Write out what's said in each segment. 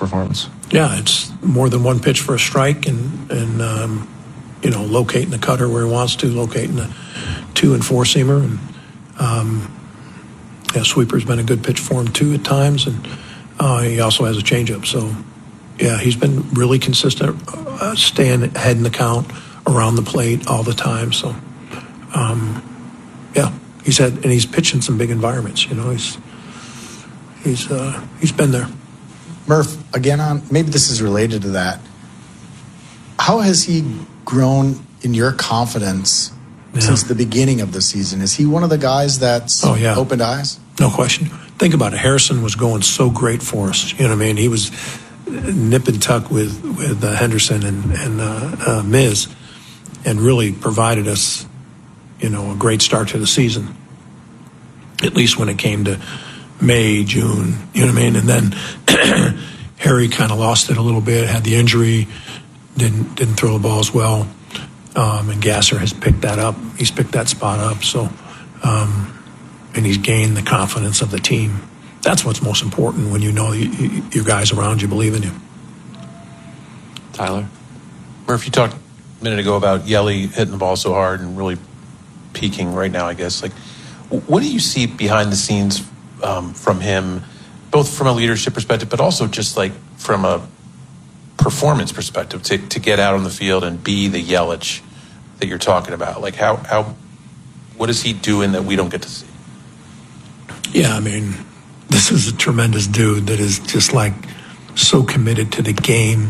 performance. Yeah, it's more than one pitch for a strike, and locating the cutter where he wants to, locating the 2 and 4-seamer, and sweeper's been a good pitch for him too at times, and he also has a changeup. So, yeah, he's been really consistent, staying ahead in the count, around the plate all the time. So, he's pitched in some big environments. He's been there. Murph, again, maybe this is related to that. How has he grown in your confidence since the beginning of the season? Is he one of the guys that's opened eyes? No question. Think about it. Harrison was going so great for us. You know what I mean? He was nip and tuck with Henderson and Miz, and really provided us, a great start to the season. At least when it came to May, June, you know what I mean? And then Harry kind of lost it a little bit, had the injury, didn't throw the ball as well. And Gasser has picked that up. He's picked that spot up. So, and he's gained the confidence of the team. That's what's most important when you know your guys around you believe in you. Tyler? Murph, you talked a minute ago about Yelly hitting the ball so hard and really peaking right now, I guess. Like, what do you see behind the scenes from him, both from a leadership perspective, but also just like from a performance perspective, to get out on the field and be the Yelich that you're talking about? Like, what is he doing that we don't get to see? Yeah, I mean, this is a tremendous dude that is just like so committed to the game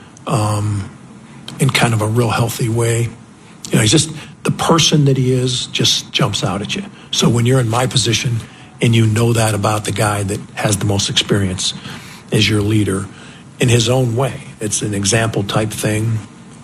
in kind of a real healthy way. He's just, the person that he is just jumps out at you. So when you're in my position and you know that about the guy that has the most experience as your leader in his own way, it's an example type thing.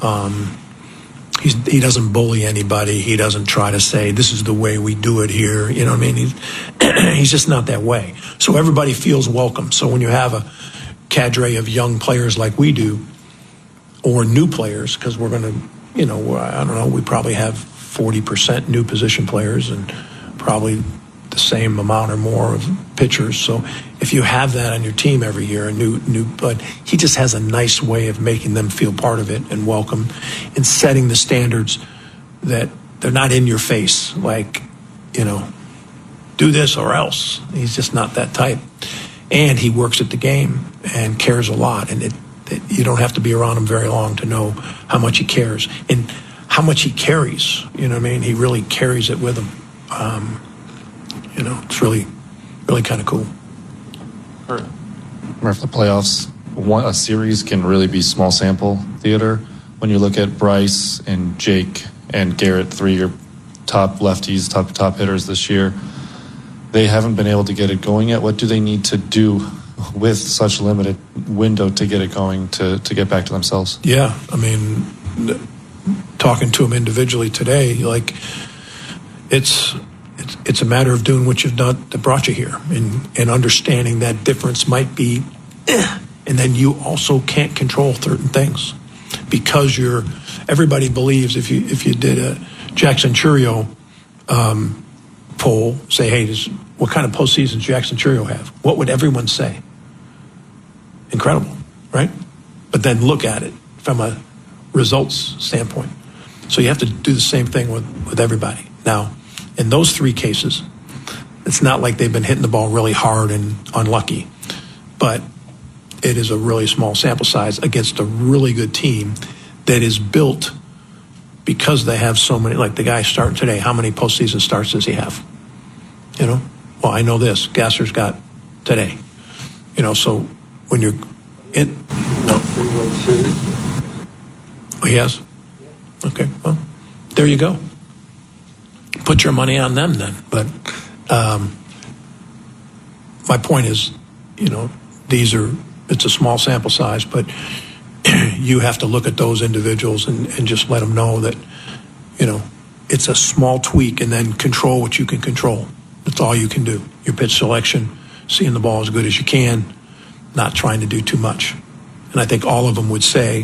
He doesn't bully anybody. He doesn't try to say, this is the way we do it here. You know what I mean? He's just not that way. So everybody feels welcome. So when you have a cadre of young players like we do, or new players, because we're going to, I don't know, we probably have 40% new position players and probably the same amount or more of pitchers. So if you have that on your team every year, a new but he just has a nice way of making them feel part of it and welcome, and setting the standards that they're not in your face, like, do this or else. He's just not that type. And he works at the game and cares a lot, and you don't have to be around him very long to know how much he cares and how much he carries. You know what I mean? He really carries it with him. It's really, really kind of cool. Murph, the playoffs, a series can really be small sample theater. When you look at Bryce and Jake and Garrett, 3 of your top lefties, top hitters this year, they haven't been able to get it going yet. What do they need to do with such limited window to get it going, to get back to themselves? Yeah, I mean, talking to them individually today, like, it's a matter of doing what you've done that brought you here, and understanding that difference might be, and then you also can't control certain things because everybody believes if you did a Jackson Churio poll, say, hey, what kind of postseason does Jackson Churio have? What would everyone say? Incredible, right? But then look at it from a results standpoint. So you have to do the same thing with everybody. Now, in those 3 cases, it's not like they've been hitting the ball really hard and unlucky, but it is a really small sample size against a really good team that is built because they have so many, like the guy starting today, how many postseason starts does he have? Well, I know this, Gasser's got today. So when you're in, no. Oh, he has? Okay, well, there you go. Put your money on them then. But my point is, it's a small sample size, but you have to look at those individuals and just let them know that, it's a small tweak, and then control what you can control. That's all you can do. Your pitch selection, seeing the ball as good as you can, not trying to do too much. And I think all of them would say,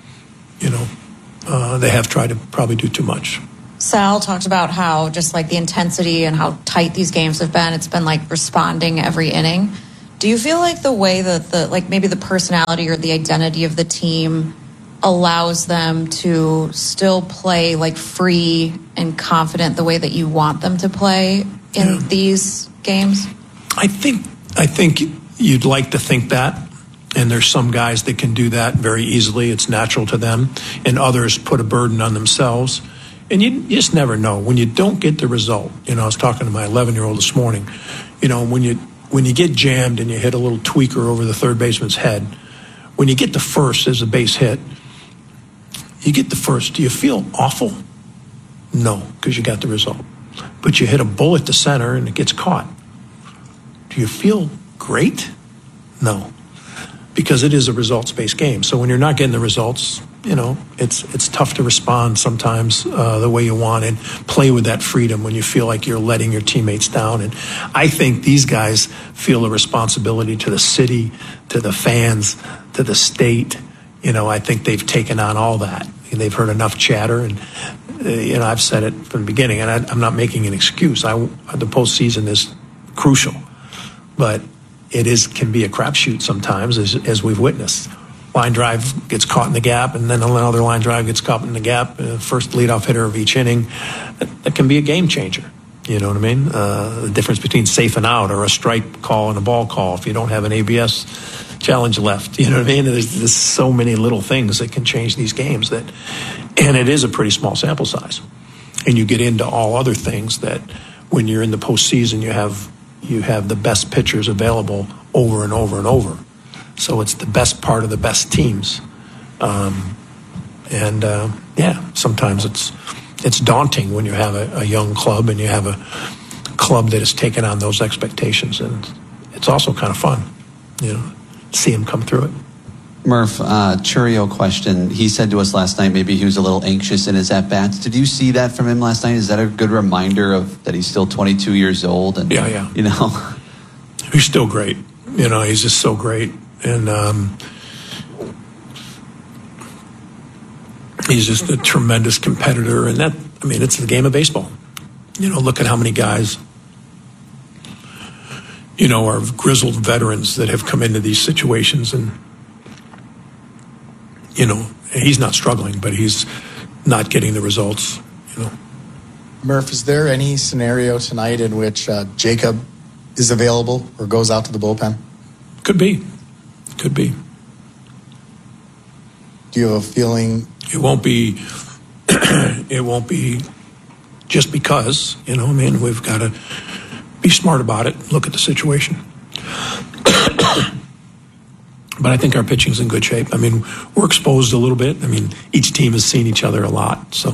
they have tried to probably do too much. Sal talked about how just like the intensity and how tight these games have been, it's been like responding every inning. Do you feel like the way that maybe the personality or the identity of the team allows them to still play free and confident the way that you want them to play in these games? I think you'd like to think that, and there's some guys that can do that very easily. It's natural to them, and others put a burden on themselves. And you just never know when you don't get the result. I was talking to my 11-year-old this morning. When you get jammed and you hit a little tweaker over the third baseman's head, when you get the first as a base hit, you get the first. Do you feel awful? No, because you got the result. But you hit a bullet to center and it gets caught. Do you feel great? No, because it is a results-based game. So when you're not getting the results, it's tough to respond sometimes the way you want and play with that freedom when you feel like you're letting your teammates down. And I think these guys feel a responsibility to the city, to the fans, to the state. I think they've taken on all that. And they've heard enough chatter, and I've said it from the beginning, and I'm not making an excuse. The postseason is crucial, but it can be a crapshoot sometimes, as we've witnessed. Line drive gets caught in the gap, and then another line drive gets caught in the gap. First leadoff hitter of each inning. That can be a game changer. You know what I mean? The difference between safe and out, or a strike call and a ball call if you don't have an ABS challenge left. You know what I mean? There's so many little things that can change these games, and it is a pretty small sample size. And you get into all other things that when you're in the postseason, you have the best pitchers available over and over and over. So it's the best part of the best teams. Sometimes it's daunting when you have a young club and you have a club that has taken on those expectations. And it's also kind of fun, see them come through it. Murph, Churio question. He said to us last night maybe he was a little anxious in his at-bats. Did you see that from him last night? Is that a good reminder of that he's still 22 years old? And, yeah. He's still great. He's just so great. And he's just a tremendous competitor. And it's the game of baseball. Look at how many guys, are grizzled veterans that have come into these situations. And, he's not struggling, but he's not getting the results, Murph, is there any scenario tonight in which Jacob is available or goes out to the bullpen? Could be. Do you have a feeling? It won't be. It won't be just because. We've got to be smart about it. Look at the situation. But I think our pitching's in good shape. We're exposed a little bit. Each team has seen each other a lot, so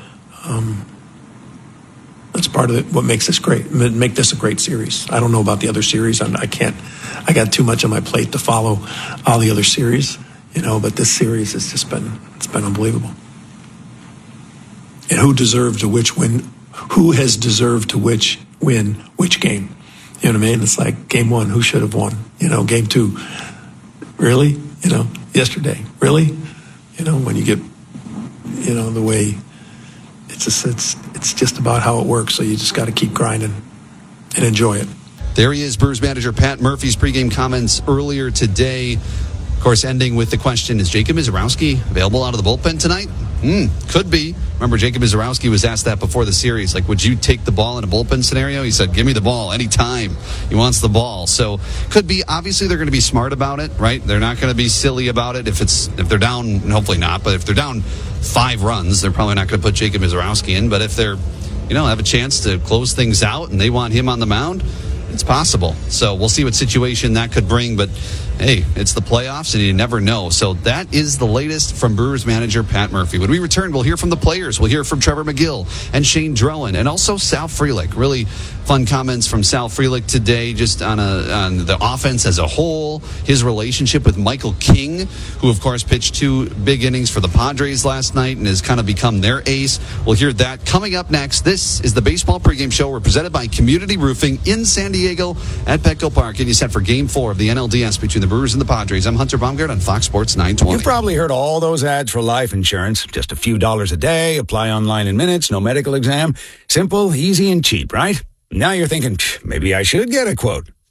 that's part of it. What makes this great? Make this a great series. I don't know about the other series. I can't. I got too much on my plate to follow all the other series. But this series has just been unbelievable. And who deserved to which win? Who has deserved to win which game? You know what I mean? It's like game one, who should have won? Game two, really? Yesterday, really? When you get, the way it's just about how it works. So you just got to keep grinding and enjoy it. There he is, Brewers manager Pat Murphy's pregame comments earlier today. Of course, ending with the question, is Jacob Misiorowski available out of the bullpen tonight? Could be. Remember, Jacob Misiorowski was asked that before the series. Would you take the ball in a bullpen scenario? He said, give me the ball anytime. He wants the ball. So, could be. Obviously, they're going to be smart about it, right? They're not going to be silly about it. If they're down, and hopefully not, but if they're down 5 runs, they're probably not going to put Jacob Misiorowski in. But if they're, have a chance to close things out and they want him on the mound, it's possible. So we'll see what situation that could bring. But, hey, it's the playoffs, and you never know. So that is the latest from Brewers manager Pat Murphy. When we return, we'll hear from the players. We'll hear from Trevor McGill and Shane Drowan, and also Sal Frelick. Really fun comments from Sal Frelick today, just on the offense as a whole, his relationship with Michael King, who, of course, pitched 2 big innings for the Padres last night and has kind of become their ace. We'll hear that coming up next. This is the Baseball Pregame Show. We're presented by Community Roofing in San Diego at Petco Park, and you set for Game 4 of the NLDS between the Brewers and the Padres. I'm Hunter Baumgart on Fox Sports 920. You've probably heard all those ads for life insurance. Just a few dollars a day, apply online in minutes, no medical exam. Simple, easy, and cheap, right? Now you're thinking, maybe I should get a quote.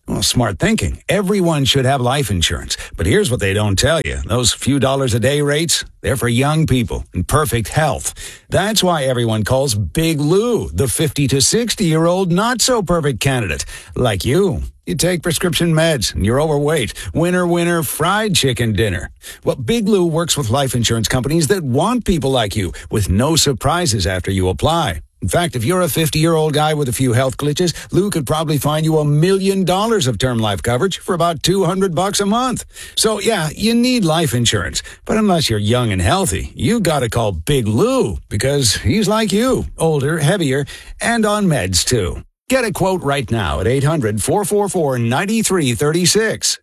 Well, smart thinking. Everyone should have life insurance. But here's what they don't tell you. Those few dollars a day rates, they're for young people in perfect health. That's why everyone calls Big Lou the 50 to 60-year-old not-so-perfect candidate. Like you. You take prescription meds and you're overweight. Winner, winner, fried chicken dinner. Well, Big Lou works with life insurance companies that want people like you with no surprises after you apply. In fact, if you're a 50-year-old guy with a few health glitches, Lou could probably find you $1 million of term life coverage for about $200 a month. So, yeah, you need life insurance. But unless you're young and healthy, you gotta call Big Lou because he's like you, older, heavier, and on meds, too. Get a quote right now at 800-444-9336,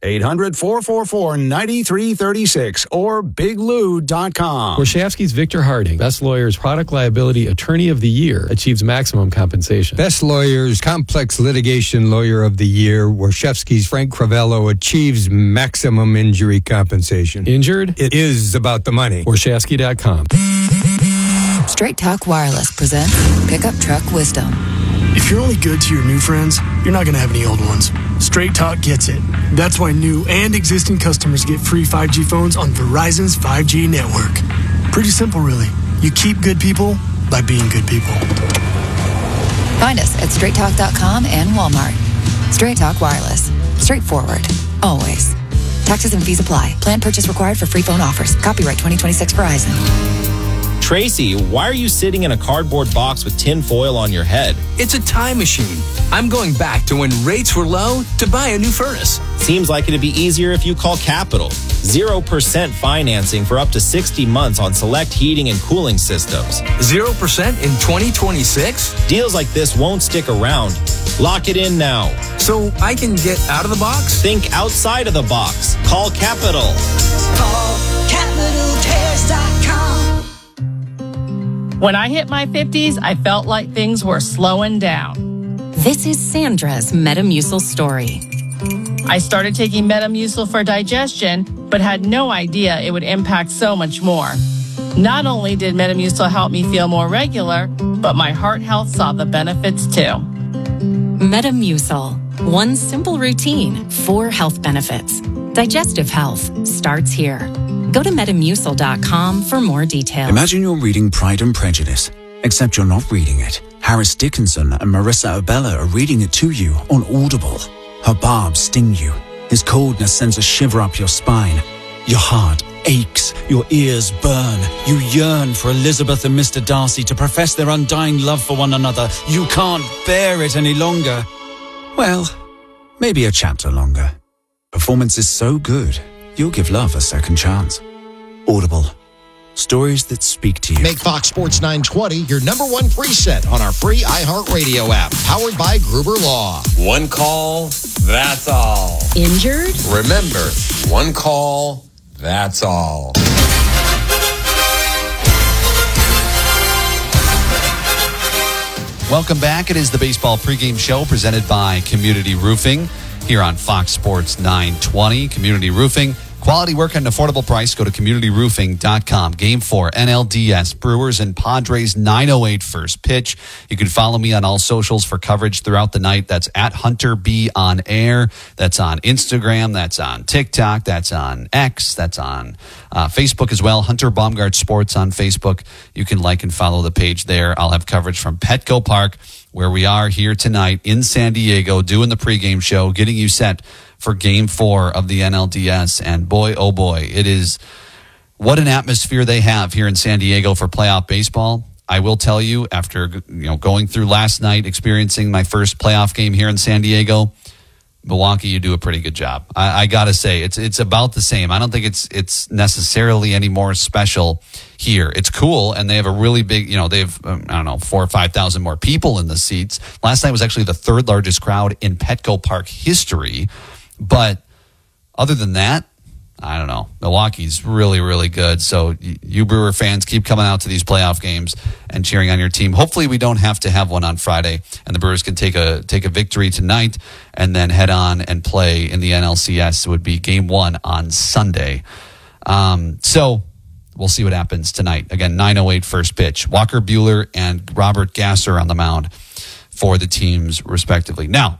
800-444-9336, or biglou.com. Warshawski's Victor Harding, Best Lawyers Product Liability Attorney of the Year, achieves maximum compensation. Best Lawyers Complex Litigation Lawyer of the Year, Warshawski's Frank Cravello, achieves maximum injury compensation. Injured? It is about the money. Warshawski.com. Straight Talk Wireless presents Pickup Truck Wisdom. If you're only good to your new friends, you're not going to have any old ones. Straight Talk gets it. That's why new and existing customers get free 5G phones on Verizon's 5G network. Pretty simple, really. You keep good people by being good people. Find us at straighttalk.com and Walmart. Straight Talk Wireless. Straightforward. Always. Taxes and fees apply. Plan purchase required for free phone offers. Copyright 2026 Verizon. Tracy, why are you sitting in a cardboard box with tin foil on your head? It's a time machine. I'm going back to when rates were low to buy a new furnace. Seems like it'd be easier if you call Capital. 0% financing for up to 60 months on select heating and cooling systems. 0% in 2026? Deals like this won't stick around. Lock it in now. So I can get out of the box? Think outside of the box. Call Capital. Call CapitalCares.com. When I hit my 50s, I felt like things were slowing down. This is Sandra's Metamucil story. I started taking Metamucil for digestion, but had no idea it would impact so much more. Not only did Metamucil help me feel more regular, but my heart health saw the benefits too. Metamucil. One simple routine, 4 health benefits. Digestive health starts here. Go to Metamucil.com for more details. Imagine you're reading Pride and Prejudice, except you're not reading it. Harris Dickinson and Marissa Abella are reading it to you on Audible. Her barbs sting you. His coldness sends a shiver up your spine. Your heart aches. Your ears burn. You yearn for Elizabeth and Mr. Darcy to profess their undying love for one another. You can't bear it any longer. Well, maybe a chapter longer. Performance is so good, you'll give love a second chance. Audible. Stories that speak to you. Make Fox Sports 920 your #1 preset on our free iHeartRadio app, powered by Gruber Law. One call, that's all. Injured? Remember, one call, that's all. Welcome back. It is the Baseball Pregame Show presented by Community Roofing here on Fox Sports 920. Community Roofing. Quality work at an affordable price. Go to communityroofing.com. Game 4, NLDS, Brewers and Padres, 9:08 first pitch. You can follow me on all socials for coverage throughout the night. That's at Hunter B on air. That's on Instagram. That's on TikTok. That's on X. That's on Facebook as well. Hunter Baumgart Sports on Facebook. You can like and follow the page there. I'll have coverage from Petco Park, where we are here tonight in San Diego doing the pregame show, getting you set for Game 4 of the NLDS. And boy, oh boy, it is what an atmosphere they have here in San Diego for playoff baseball. I will tell you, after going through last night, experiencing my first playoff game here in San Diego, Milwaukee, you do a pretty good job. I got to say, it's about the same. I don't think it's necessarily any more special here. It's cool, and they have a really big, they have, 4,000 or 5,000 more people in the seats. Last night was actually the 3rd largest crowd in Petco Park history. But other than that, I don't know. Milwaukee's really, really good. So you Brewer fans, keep coming out to these playoff games and cheering on your team. Hopefully we don't have to have one on Friday, and the Brewers can take a victory tonight and then head on and play in the NLCS. It would be Game 1 on Sunday. So we'll see what happens tonight. Again, 9:08 first pitch. Walker Buehler and Robert Gasser on the mound for the teams respectively. Now,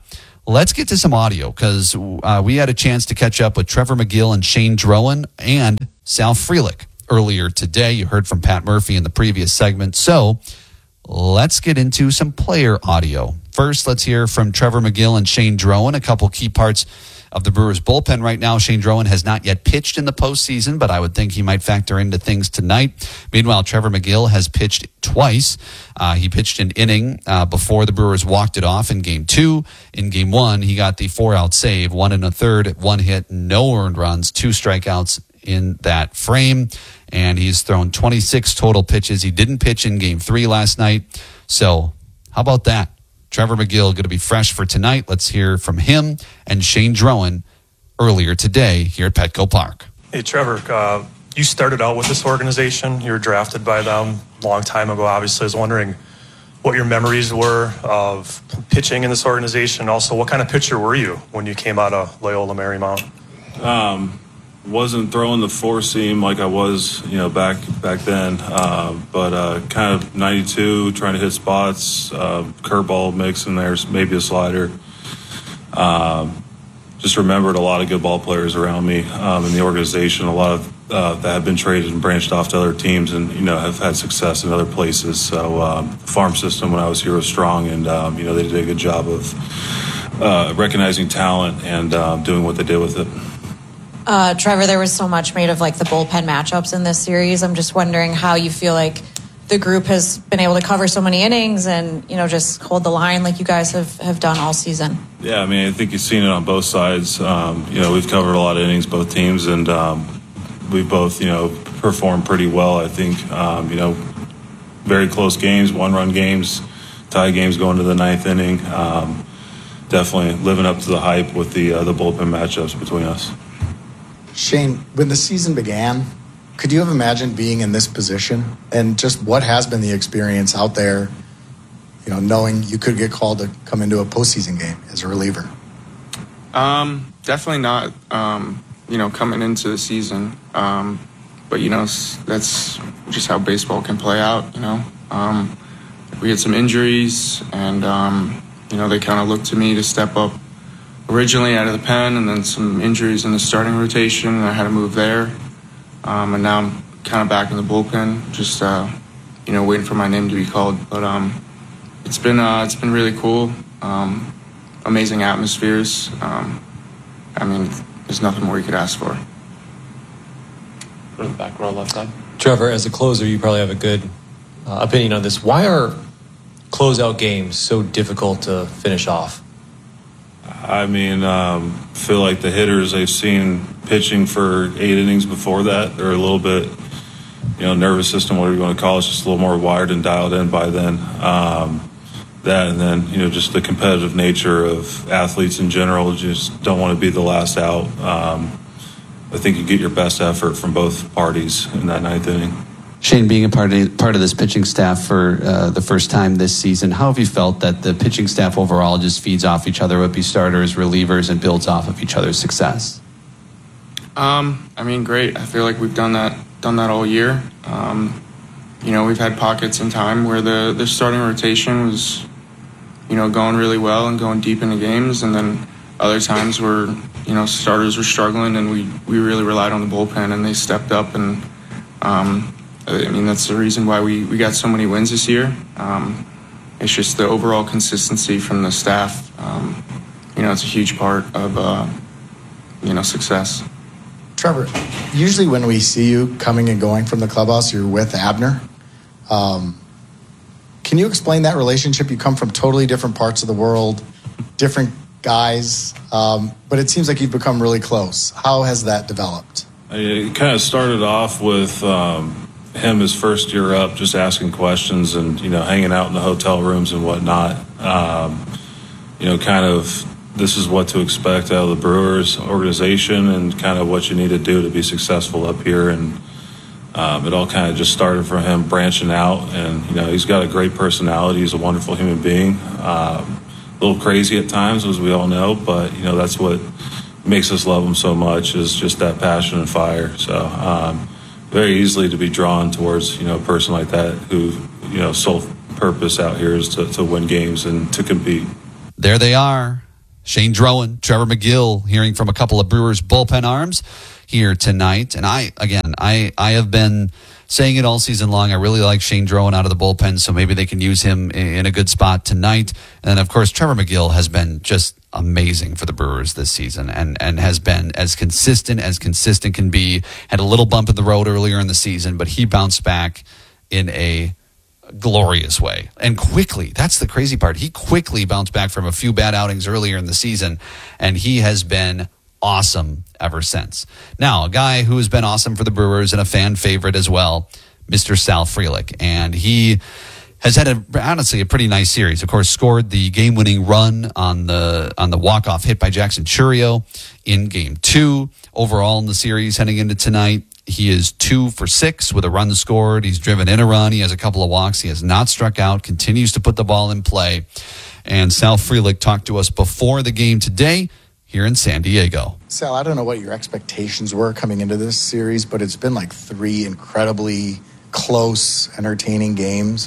let's get to some audio because we had a chance to catch up with Trevor McGill and Shane Drowan and Sal Frelick earlier today. You heard from Pat Murphy in the previous segment. So let's get into some player audio. First, let's hear from Trevor McGill and Shane Drowan, a couple key parts of the Brewers bullpen right now. Shane Drowan has not yet pitched in the postseason, but I would think he might factor into things tonight. Meanwhile, Trevor McGill has pitched twice. He pitched an inning before the Brewers walked it off in Game 2. In Game 1, he got the 4-out save, 1 1/3, 1 hit, no earned runs, 2 strikeouts in that frame. And he's thrown 26 total pitches. He didn't pitch in Game 3 last night. So how about that? Trevor McGill going to be fresh for tonight. Let's hear from him and Shane Drowan earlier today here at Petco Park. Hey, Trevor, you started out with this organization. You were drafted by them a long time ago, obviously. I was wondering what your memories were of pitching in this organization. Also, what kind of pitcher were you when you came out of Loyola Marymount? Wasn't throwing the four seam like I was, back then. But kind of 92, trying to hit spots, curveball mix in there, maybe a slider. Just remembered a lot of good ball players around me in the organization. A lot of that have been traded and branched off to other teams, and have had success in other places. So the farm system when I was here was strong, and they did a good job of recognizing talent and doing what they did with it. Trevor, there was so much made of the bullpen matchups in this series. I'm just wondering how you feel like the group has been able to cover so many innings and, just hold the line like you guys have done all season. Yeah, I think you've seen it on both sides. We've covered a lot of innings, both teams, and we both, performed pretty well, I think. Very close games, 1-run games, tie games going to the 9th inning. Definitely living up to the hype with the bullpen matchups between us. Shane, when the season began, could you have imagined being in this position? And just what has been the experience out there, knowing you could get called to come into a postseason game as a reliever? Definitely not, coming into the season. But, that's just how baseball can play out, We had some injuries, and, they kind of looked to me to step up originally out of the pen, and then some injuries in the starting rotation, and I had to move there. And now I'm kind of back in the bullpen, just waiting for my name to be called. But it's been really cool. Amazing atmospheres. There's nothing more you could ask for. Go to the back row, left side. Trevor, as a closer, you probably have a good opinion on this. Why are closeout games so difficult to finish off? Feel like the hitters they've seen pitching for 8 innings before that, they're a little bit, nervous system, whatever you want to call it, just a little more wired and dialed in by then. That and then, just the competitive nature of athletes in general, just don't want to be the last out. I think you get your best effort from both parties in that 9th inning. Shane, being a part of this pitching staff for the first time this season, how have you felt that the pitching staff overall just feeds off each other, would be starters, relievers, and builds off of each other's success? Great. I feel like we've done that all year. We've had pockets in time where the starting rotation was, going really well and going deep into games, and then other times where, starters were struggling and we really relied on the bullpen and they stepped up, and that's the reason why we got so many wins this year. It's just the overall consistency from the staff. It's a huge part of, success. Trevor, usually when we see you coming and going from the clubhouse, you're with Abner. Can you explain that relationship? You come from totally different parts of the world, different guys, but it seems like you've become really close. How has that developed? It kind of started off with him his first year up, just asking questions and, hanging out in the hotel rooms and whatnot. Kind of this is what to expect out of the Brewers organization and kind of what you need to do to be successful up here. And it all kind of just started from him branching out. And, he's got a great personality. He's a wonderful human being. A little crazy at times, as we all know, but, that's what makes us love him so much, is just that passion and fire. So very easily to be drawn towards, a person like that who, sole purpose out here is to win games and to compete. There they are. Shane Drowan, Trevor McGill, hearing from a couple of Brewers bullpen arms here tonight. And I have been saying it all season long. I really like Shane Drowan out of the bullpen, so maybe they can use him in a good spot tonight. And then, of course, Trevor McGill has been just amazing for the Brewers this season and has been as consistent can be. Had a little bump in the road earlier in the season, but he bounced back in a glorious way and quickly. That's the crazy part. He quickly bounced back from a few bad outings earlier in the season, and he has been awesome ever since. Now, a guy who has been awesome for the Brewers and a fan favorite as well, Mr. Sal Frelick, and he has had honestly a pretty nice series. Of course, scored the game-winning run on the walk-off hit by Jackson Chourio in Game 2. Overall in the series heading into tonight, he is 2 for 6 with a run scored. He's driven in a run. He has a couple of walks. He has not struck out, continues to put the ball in play. And Sal Frelick talked to us before the game today here in San Diego. Sal, I don't know what your expectations were coming into this series, but it's been like 3 incredibly close, entertaining games.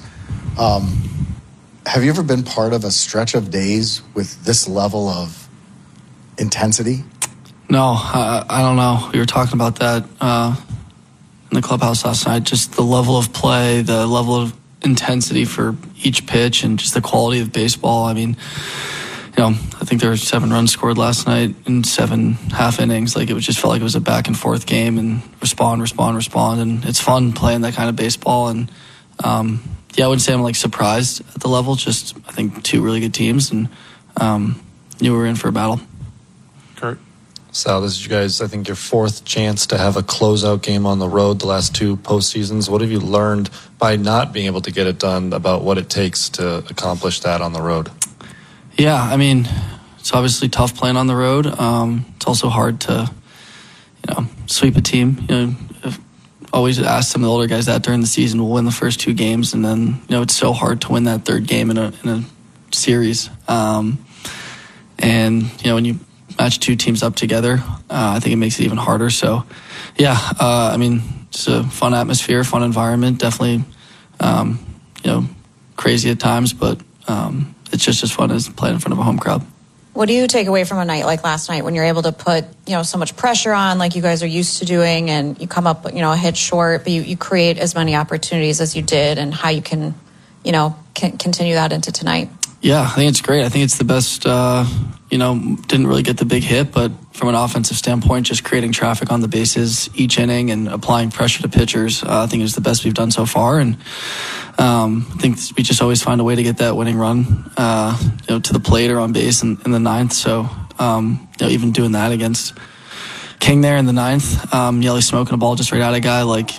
Have you ever been part of a stretch of days with this level of intensity? No, I don't know. We were talking about that in the clubhouse last night. Just the level of play, the level of intensity for each pitch, and just the quality of baseball. I mean, I think there were 7 runs scored last night in 7 half innings. Like, it just felt like it was a back and forth game, and respond. And it's fun playing that kind of baseball. And I wouldn't say I'm like surprised at the level. Just, I think 2 really good teams, and knew we were in for a battle. Kurt? Sal, this is you guys, I think, your 4th chance to have a closeout game on the road the last 2 postseasons. What have you learned by not being able to get it done about what it takes to accomplish that on the road? Yeah, I mean, it's obviously tough playing on the road. It's also hard to, sweep a team. I've always asked some of the older guys that during the season. We'll win the first 2 games, and then, it's so hard to win that 3rd game in a series. And, when you match 2 teams up together, I think it makes it even harder. So, it's a fun atmosphere, fun environment. Definitely, crazy at times, but it's just as fun as playing in front of a home crowd. What do you take away from a night like last night when you're able to put, so much pressure on like you guys are used to doing, and you come up, a hit short, but you create as many opportunities as you did, and how you can continue that into tonight? Yeah, I think it's great. I think it's the best, didn't really get the big hit, but from an offensive standpoint, just creating traffic on the bases each inning and applying pressure to pitchers, I think is the best we've done so far. And I think we just always find a way to get that winning run, to the plate or on base in the 9th. So, even doing that against King there in the 9th, Yelly smoking a ball just right at a guy,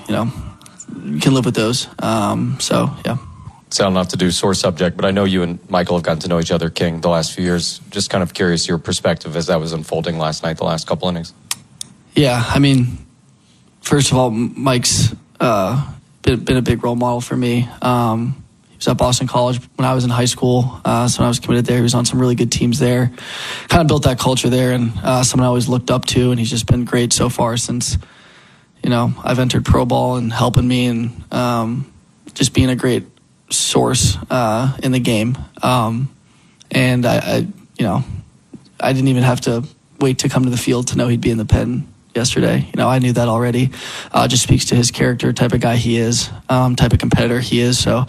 you can live with those. Yeah. Sal, not to do sore subject, but I know you and Michael have gotten to know each other, King, the last few years. Just kind of curious your perspective as that was unfolding last night, the last couple innings. Yeah, I mean, first of all, Mike's been a big role model for me. He was at Boston College when I was in high school, so when I was committed there, he was on some really good teams there. Kind of built that culture there, and someone I always looked up to, and he's just been great so far since, I've entered pro ball, and helping me, and just being a great source in the game. And I didn't even have to wait to come to the field to know he'd be in the pen yesterday. I knew that already. Just speaks to his character, type of guy he is, type of competitor he is. So,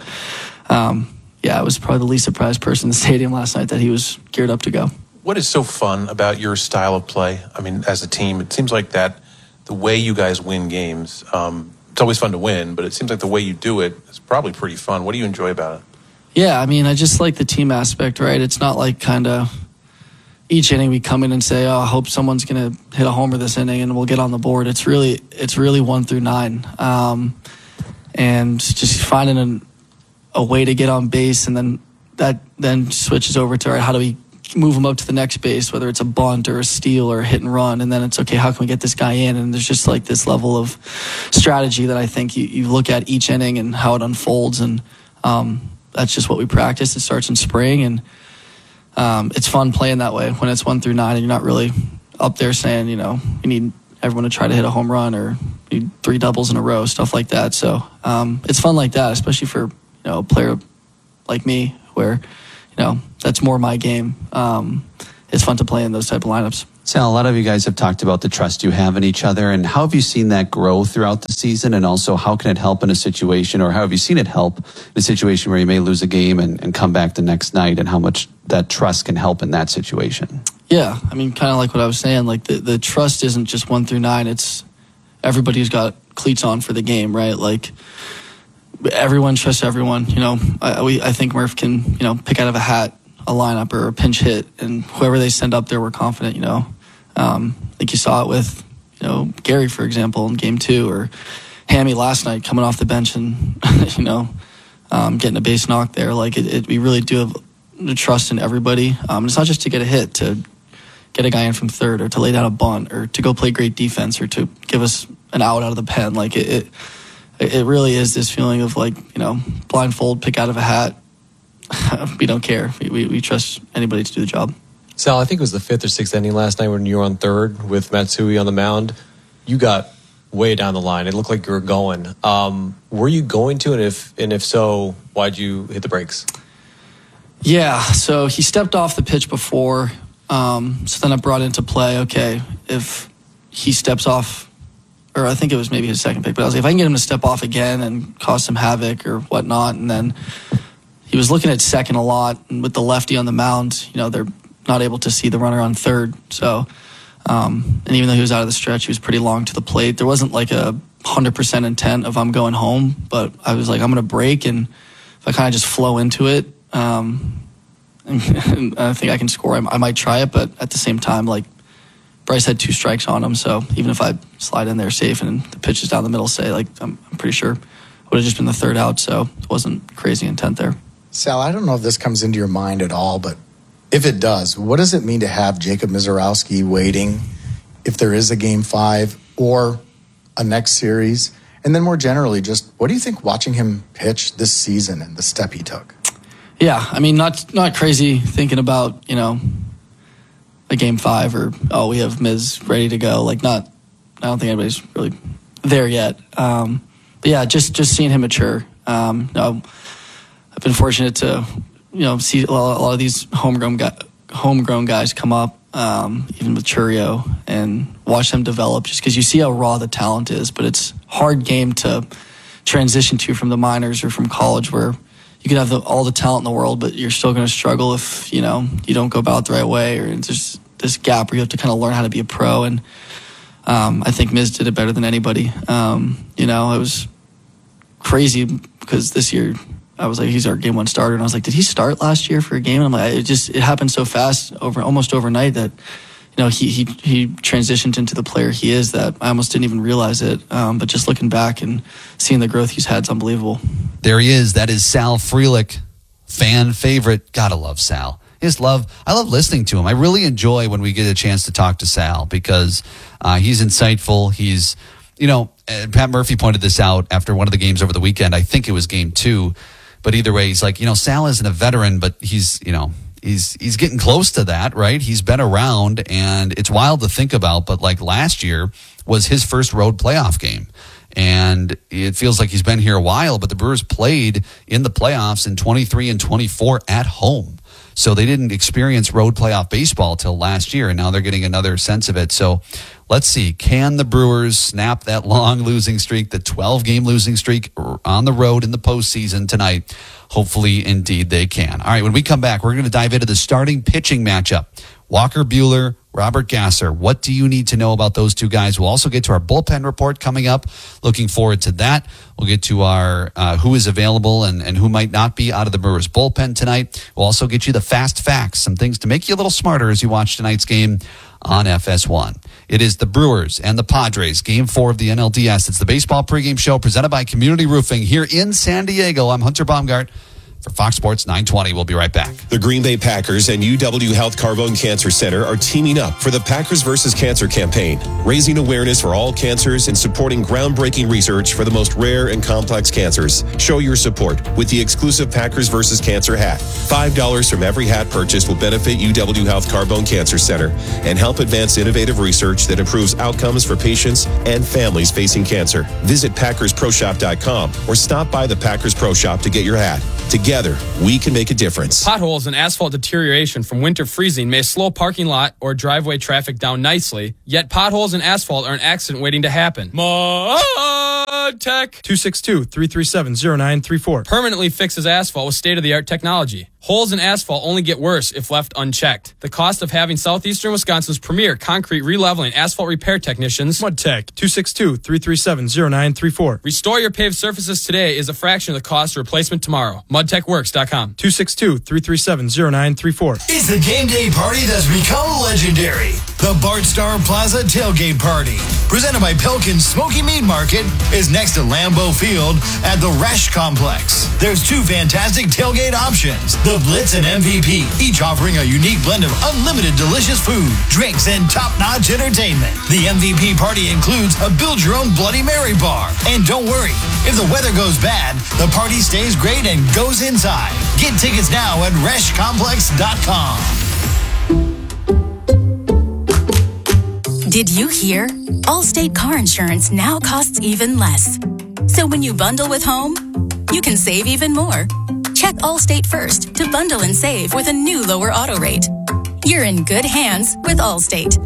I was probably the least surprised person in the stadium last night that he was geared up to go. What is so fun about your style of play? I mean, as a team, it seems like that the way you guys win games, it's always fun to win, but it seems like the way you do it is probably pretty fun. What do you enjoy about it? Yeah, I mean, I just like the team aspect, right? It's not like kind of each inning we come in and say, I hope someone's going to hit a homer this inning and we'll get on the board. It's really 1 through 9. And just finding a way to get on base, and then that then switches over to, all right, how do we move them up to the next base, whether it's a bunt or a steal or a hit and run, and then it's, okay, how can we get this guy in? And there's just like this level of strategy that I think you look at each inning and how it unfolds, and that's just what we practice. It starts in spring, and it's fun playing that way when it's 1 through 9 and you're not really up there saying, you need everyone to try to hit a home run or need 3 doubles in a row, stuff like that. So it's fun like that, especially for a player like me where that's more my game. it's fun to play in those type of lineups. Sal, a lot of you guys have talked about the trust you have in each other, and how have you seen that grow throughout the season? And also, how can it help in a situation, or how have you seen it help in a situation where you may lose a game and come back the next night, and how much that trust can help in that situation? Yeah, I mean, kind of like what I was saying, like the trust isn't just 1 through 9, it's everybody's got cleats on for the game, right? Like, everyone trusts everyone, you know. I think Murph can, you know, pick out of a hat a lineup or a pinch hit, and whoever they send up there, we're confident, you know. I think you saw it with, you know, Gary, for example, in game 2, or Hammy last night coming off the bench and, you know, getting a base knock there. Like, we really do have the trust in everybody. It's not just to get a hit, to get a guy in from third, or to lay down a bunt, or to go play great defense, or to give us an out of the pen. Like, it really is this feeling of, like, you know, blindfold, pick out of a hat. We don't care. We trust anybody to do the job. Sal, I think it was the 5th or 6th inning last night when you were on third with Matsui on the mound. You got way down the line. It looked like you were going. Were you going to, and if so, why'd you hit the brakes? Yeah, so he stepped off the pitch before, so then I brought into play, okay, if he steps off, or I think it was maybe his second pick, but I was like, if I can get him to step off again and cause some havoc or whatnot, and then he was looking at second a lot, and with the lefty on the mound, you know, they're not able to see the runner on third. So, and even though he was out of the stretch, he was pretty long to the plate. There wasn't like a 100% intent of I'm going home, but I was like, I'm going to break, and if I kind of just flow into it, and I think I can score, I might try it, but at the same time, like, Bryce had 2 strikes on him, so even if I slide in there safe and the pitch is down the middle, say, like, I'm pretty sure it would have just been the third out, so it wasn't crazy intent there. Sal, I don't know if this comes into your mind at all, but if it does, what does it mean to have Jacob Misiorowski waiting if there is a Game 5 or a next series? And then more generally, just what do you think watching him pitch this season and the step he took? Yeah, I mean, not crazy thinking about, you know, a Game 5 or, oh, we have Miz ready to go. Like, I don't think anybody's really there yet. But yeah, just seeing him mature. No, I've been fortunate to, you know, see a lot of these homegrown guys come up, even with Churio, and watch them develop, just because you see how raw the talent is. But it's a hard game to transition to from the minors or from college, where you could have all the talent in the world, but you're still going to struggle if, you know, you don't go about it the right way, or there's this gap where you have to kind of learn how to be a pro. And I think Miz did it better than anybody. You know, it was crazy because this year I was like, he's our Game 1 starter, and I was like, did he start last year for a game? And I'm like, it happened so fast, almost overnight, that, you know, he transitioned into the player he is, that I almost didn't even realize it. But just looking back and seeing the growth he's had is unbelievable. There he is. That is Sal Frelick, fan favorite. Gotta love Sal. I love listening to him. I really enjoy when we get a chance to talk to Sal, because he's insightful. He's, you know, Pat Murphy pointed this out after one of the games over the weekend. I think it was Game 2. But either way, he's like, you know, Sal isn't a veteran, but he's, you know, he's getting close to that, right? He's been around, and it's wild to think about, but like last year was his first road playoff game. And it feels like he's been here a while, but the Brewers played in the playoffs in 23 and 24 at home. So they didn't experience road playoff baseball till last year, and now they're getting another sense of it. So let's see, can the Brewers snap that long losing streak, the 12-game losing streak on the road in the postseason tonight? Hopefully, indeed, they can. All right, when we come back, we're going to dive into the starting pitching matchup. Walker Buehler, Robert Gasser. What do you need to know about those two guys? We'll also get to our bullpen report coming up. Looking forward to that. We'll get to our who is available and who might not be out of the Brewers bullpen tonight. We'll also get you the fast facts, some things to make you a little smarter as you watch tonight's game on FS1. It is the Brewers and the Padres, Game 4 of the NLDS. It's the baseball pregame show presented by Community Roofing here in San Diego. I'm Hunter Baumgart for Fox Sports 920. We'll be right back. The Green Bay Packers and UW Health Carbone Cancer Center are teaming up for the Packers vs. Cancer campaign, raising awareness for all cancers and supporting groundbreaking research for the most rare and complex cancers. Show your support with the exclusive Packers vs. Cancer hat. $5 from every hat purchased will benefit UW Health Carbone Cancer Center and help advance innovative research that improves outcomes for patients and families facing cancer. Visit PackersProShop.com or stop by the Packers Pro Shop to get your hat. Together, Together, we can make a difference. Potholes and asphalt deterioration from winter freezing may slow parking lot or driveway traffic down nicely, yet potholes and asphalt are an accident waiting to happen. MudTech 262-337-0934 permanently fixes asphalt with state-of-the-art technology. Holes in asphalt only get worse if left unchecked. The cost of having southeastern Wisconsin's premier concrete releveling asphalt repair technicians, MudTech 262-337-0934. Restore your paved surfaces today is a fraction of the cost of replacement tomorrow. MudTechWorks.com 262-337-0934. It's the game day party that's become legendary. The Bart Starr Plaza Tailgate Party, presented by Pilkins Smoky Meat Market, is next to Lambeau Field at the Resch Complex. There's two fantastic tailgate options, the Blitz and MVP, each offering a unique blend of unlimited delicious food, drinks, and top-notch entertainment. The MVP party includes a build-your-own Bloody Mary bar. And don't worry, if the weather goes bad, the party stays great and goes inside. Get tickets now at ReschComplex.com. Did you hear? Allstate car insurance now costs even less. So when you bundle with home, you can save even more. Check Allstate first to bundle and save with a new lower auto rate. You're in good hands with Allstate.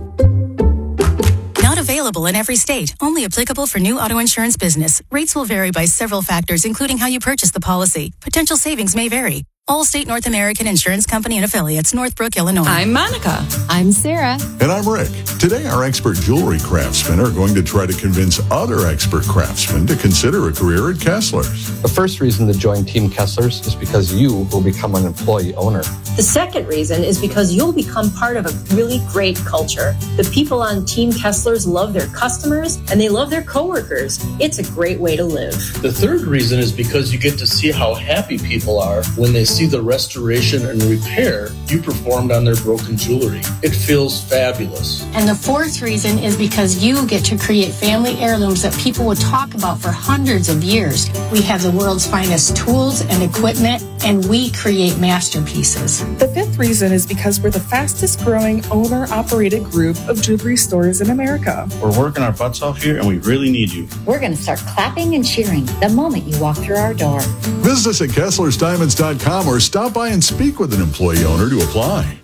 Not available in every state. Only applicable for new auto insurance business. Rates will vary by several factors, including how you purchase the policy. Potential savings may vary. Allstate North American Insurance Company and Affiliates, Northbrook, Illinois. I'm Monica. I'm Sarah. And I'm Rick. Today, our expert jewelry craftsmen are going to try to convince other expert craftsmen to consider a career at Kessler's. The first reason to join Team Kessler's is because you will become an employee owner. The second reason is because you'll become part of a really great culture. The people on Team Kessler's love their customers and they love their coworkers. It's a great way to live. The third reason is because you get to see how happy people are when they see the restoration and repair you performed on their broken jewelry. It feels fabulous. And the fourth reason is because you get to create family heirlooms that people would talk about for hundreds of years. We have the world's finest tools and equipment, and we create masterpieces. The fifth reason is because we're the fastest growing owner-operated group of jewelry stores in America. We're working our butts off here, and we really need you. We're going to start clapping and cheering the moment you walk through our door. Visit us at KesslersDiamonds.com or stop by and speak with an employee owner to apply.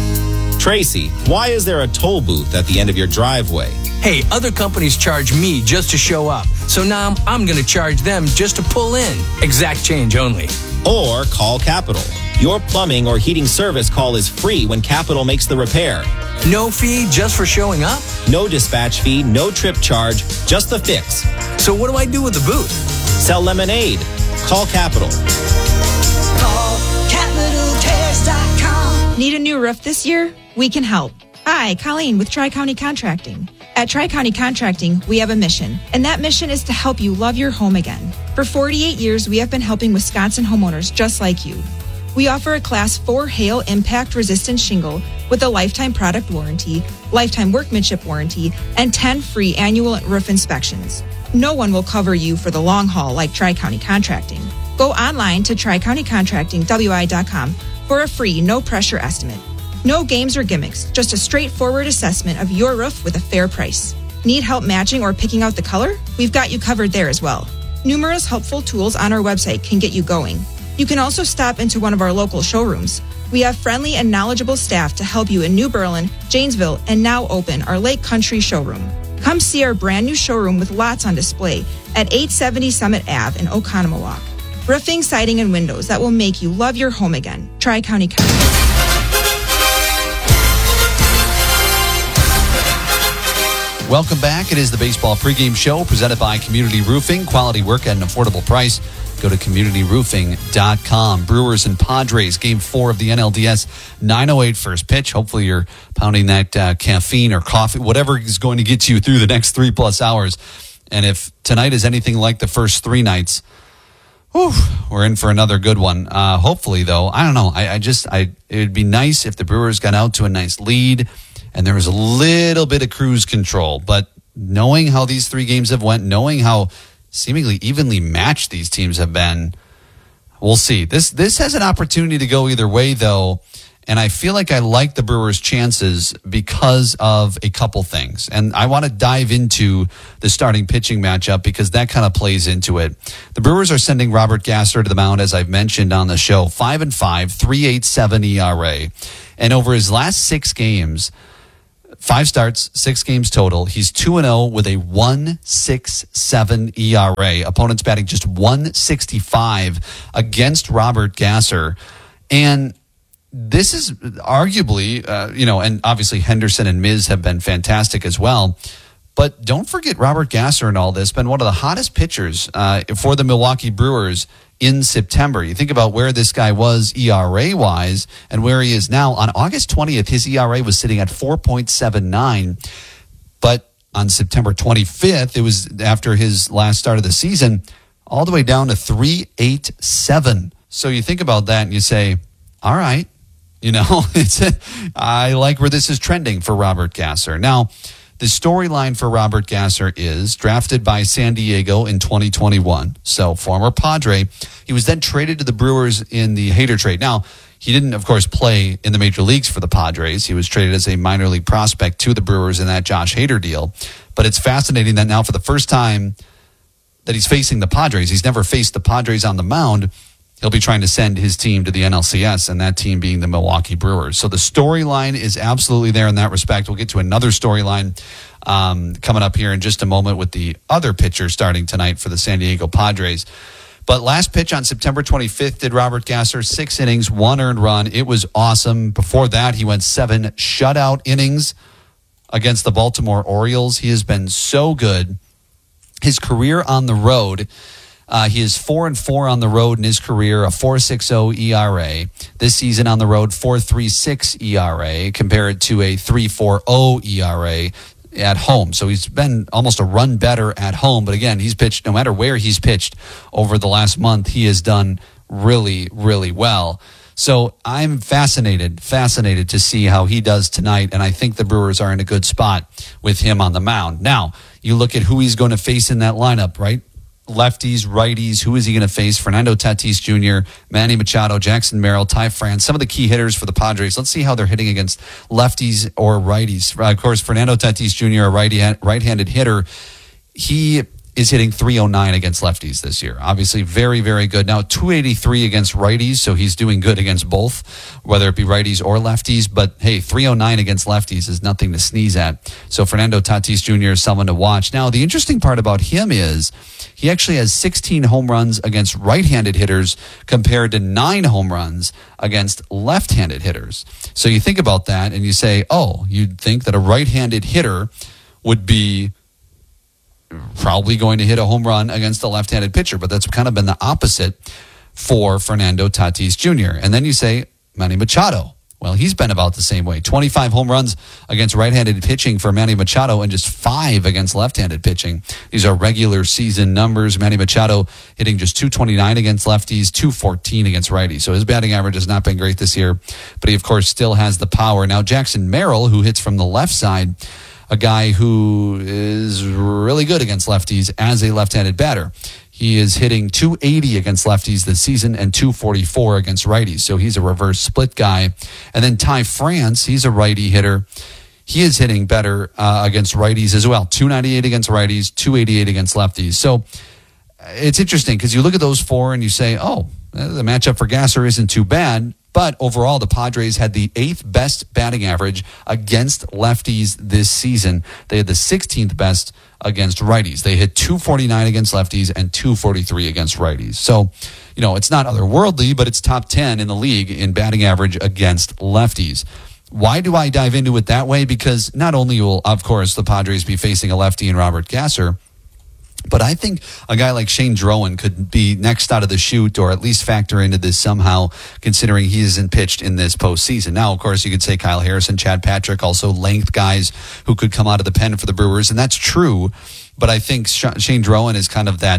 Tracy, why is there a toll booth at the end of your driveway? Hey, other companies charge me just to show up. So now I'm going to charge them just to pull in. Exact change only. Or call Capital. Your plumbing or heating service call is free when Capital makes the repair. No fee just for showing up? No dispatch fee, no trip charge, just the fix. So what do I do with the booth? Sell lemonade. Call Capital. Call CapitalCares.com. Need a new roof this year? We can help. Hi, Colleen with Tri-County Contracting. At Tri-County Contracting, we have a mission, and that mission is to help you love your home again. For 48 years, we have been helping Wisconsin homeowners just like you. We offer a Class 4 hail impact resistant shingle with a lifetime product warranty, lifetime workmanship warranty, and 10 free annual roof inspections. No one will cover you for the long haul like Tri-County Contracting. Go online to TriCountyContractingWI.com for a free, no-pressure estimate. No games or gimmicks, just a straightforward assessment of your roof with a fair price. Need help matching or picking out the color? We've got you covered there as well. Numerous helpful tools on our website can get you going. You can also stop into one of our local showrooms. We have friendly and knowledgeable staff to help you in New Berlin, Janesville, and now open our Lake Country showroom. Come see our brand new showroom with lots on display at 870 Summit Ave in Oconomowoc. Roofing, siding, and windows that will make you love your home again. Tri-County Contracting. Welcome back. It is the Baseball Pregame Show presented by Community Roofing. Quality work at an affordable price. Go to CommunityRoofing.com. Brewers and Padres, Game 4 of the NLDS, 9:08 first pitch. Hopefully you're pounding that caffeine or coffee, whatever is going to get you through the next 3+ hours. And if tonight is anything like the first 3 nights, we're in for another good one. Hopefully, though, I don't know. It would be nice if the Brewers got out to a nice lead and there was a little bit of cruise control. But knowing how these 3 games have went, knowing how seemingly evenly matched these teams have been, we'll see. This has an opportunity to go either way, though. And I feel like I like the Brewers' chances because of a couple things. And I want to dive into the starting pitching matchup because that kind of plays into it. The Brewers are sending Robert Gasser to the mound, as I've mentioned on the show, 5-5, 3.87 ERA. And over his last 6 games, 5 starts, 6 games total, he's 2-0 with a 1.67 ERA. Opponents batting just 165 against Robert Gasser. And this is arguably, and obviously Henderson and Miz have been fantastic as well. But don't forget Robert Gasser in all this, been one of the hottest pitchers for the Milwaukee Brewers in September. You think about where this guy was ERA-wise and where he is now. On August 20th, his ERA was sitting at 4.79. But on September 25th, it was after his last start of the season, all the way down to 3.87. So you think about that and you say, all right, I like where this is trending for Robert Gasser. Now, the storyline for Robert Gasser is drafted by San Diego in 2021. So former Padre. He was then traded to the Brewers in the Hader trade. Now, he didn't, of course, play in the major leagues for the Padres. He was traded as a minor league prospect to the Brewers in that Josh Hader deal. But it's fascinating that now for the first time that he's facing the Padres, he's never faced the Padres on the mound. He'll be trying to send his team to the NLCS, and that team being the Milwaukee Brewers. So the storyline is absolutely there in that respect. We'll get to another storyline coming up here in just a moment with the other pitcher starting tonight for the San Diego Padres. But last pitch on September 25th did Robert Gasser, 6 innings, 1 earned run. It was awesome. Before that, he went 7 shutout innings against the Baltimore Orioles. He has been so good. His career on the road, he is 4-4 on the road in his career, a 4.60 ERA. This season on the road, 4.36 ERA, compared to a 3.40 ERA at home. So he's been almost a run better at home. But again, he's pitched, no matter where he's pitched over the last month, he has done really, really well. So I'm fascinated to see how he does tonight. And I think the Brewers are in a good spot with him on the mound. Now, you look at who he's going to face in that lineup, right? Lefties, righties, who is he going to face? Fernando Tatis Jr., Manny Machado, Jackson Merrill, Ty France, some of the key hitters for the Padres. Let's see how they're hitting against lefties or righties. Of course, Fernando Tatis Jr., a right-handed hitter, he is hitting 309 against lefties this year. Obviously, very, very good. Now, 283 against righties, so he's doing good against both, whether it be righties or lefties. But, hey, 309 against lefties is nothing to sneeze at. So Fernando Tatis Jr. is someone to watch. Now, the interesting part about him is he actually has 16 home runs against right-handed hitters compared to 9 home runs against left-handed hitters. So you think about that and you say, oh, you'd think that a right-handed hitter would be probably going to hit a home run against a left-handed pitcher, but that's kind of been the opposite for Fernando Tatis Jr. And then you say, Manny Machado. Well, he's been about the same way. 25 home runs against right-handed pitching for Manny Machado and just 5 against left-handed pitching. These are regular season numbers. Manny Machado hitting just 229 against lefties, 214 against righties. So his batting average has not been great this year, but he, of course, still has the power. Now, Jackson Merrill, who hits from the left side, a guy who is really good against lefties as a left-handed batter. He is hitting 280 against lefties this season and 244 against righties. So he's a reverse split guy. And then Ty France, he's a righty hitter. He is hitting better against righties as well. 298 against righties, 288 against lefties. So it's interesting because you look at those 4 and you say, oh, the matchup for Gasser isn't too bad. But overall, the Padres had the 8th best batting average against lefties this season. They had the 16th best against righties. They hit 249 against lefties and 243 against righties. So, it's not otherworldly, but it's top 10 in the league in batting average against lefties. Why do I dive into it that way? Because not only will, of course, the Padres be facing a lefty in Robert Gasser, but I think a guy like Shane Drowan could be next out of the chute or at least factor into this somehow, considering he isn't pitched in this postseason. Now, of course, you could say Kyle Harrison, Chad Patrick, also length guys who could come out of the pen for the Brewers, and that's true. But I think Shane Drowan is kind of that,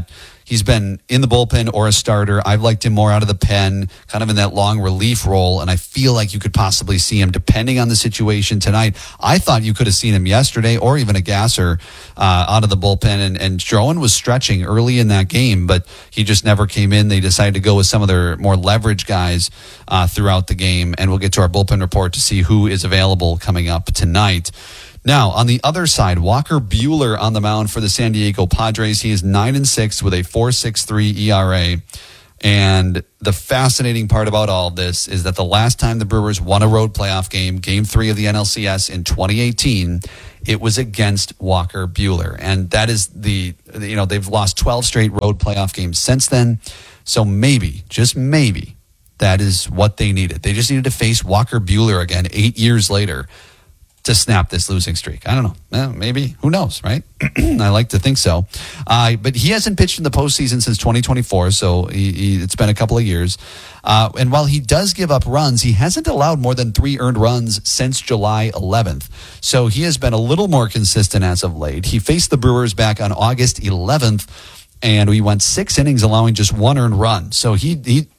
He's been in the bullpen or a starter. I've liked him more out of the pen, kind of in that long relief role, and I feel like you could possibly see him depending on the situation tonight. I thought you could have seen him yesterday or even a Gasser out of the bullpen, and Stroman was stretching early in that game, but he just never came in. They decided to go with some of their more leverage guys throughout the game, and we'll get to our bullpen report to see who is available coming up tonight. Now, on the other side, Walker Buehler on the mound for the San Diego Padres. He is 9-6 with a 4.63 ERA. And the fascinating part about all of this is that the last time the Brewers won a road playoff game, Game 3 of the NLCS in 2018, it was against Walker Buehler. And that is they've lost 12 straight road playoff games since then. So maybe, just maybe, that is what they needed. They just needed to face Walker Buehler again 8 years later to snap this losing streak. I don't know. Maybe. Who knows, right? I like to think so. But he hasn't pitched in the postseason since 2024, so it's been a couple of years. And while he does give up runs, he hasn't allowed more than 3 earned runs since July 11th. So he has been a little more consistent as of late. He faced the Brewers back on August 11th, and we went 6 innings allowing just 1 earned run. So he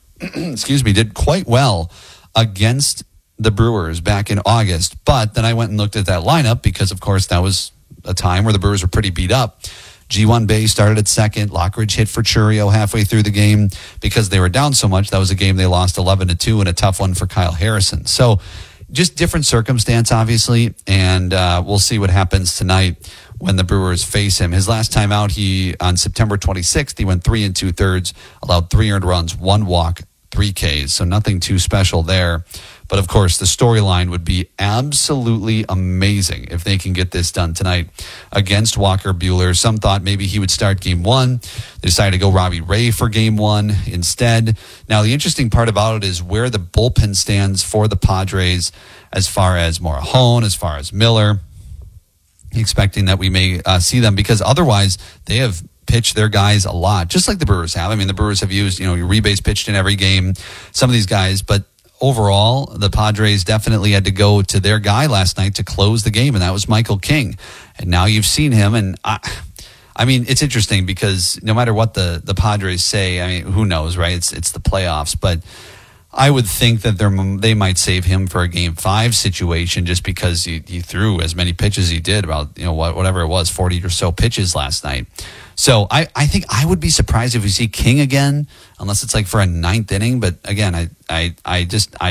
did quite well against the Brewers back in August. But then I went and looked at that lineup because, of course, that was a time where the Brewers were pretty beat up. G1 Bay started at second. Lockridge hit for Churio halfway through the game because they were down so much. That was a game they lost 11-2 and a tough one for Kyle Harrison. So just different circumstance, obviously, and we'll see what happens tonight when the Brewers face him. His last time out, on September 26th, he went 3 2/3, allowed 3 earned runs, 1 walk, 3 Ks. So nothing too special there. But, of course, the storyline would be absolutely amazing if they can get this done tonight against Walker Buehler. Some thought maybe he would start Game 1. They decided to go Robbie Ray for Game 1 instead. Now, the interesting part about it is where the bullpen stands for the Padres as far as Morejon, as far as Miller. Expecting that we may see them because otherwise they have pitched their guys a lot, just like the Brewers have. I mean, the Brewers have used, Uribe's pitched in every game, some of these guys, but overall, the Padres definitely had to go to their guy last night to close the game, and that was Michael King. And now you've seen him, and I mean, it's interesting because no matter what the Padres say, I mean, who knows, right? It's the playoffs, but I would think that they might save him for a Game 5 situation just because he threw as many pitches as he did, about whatever it was, 40 or so pitches last night. So I think I would be surprised if we see King again, unless it's like for a 9th inning. But again, I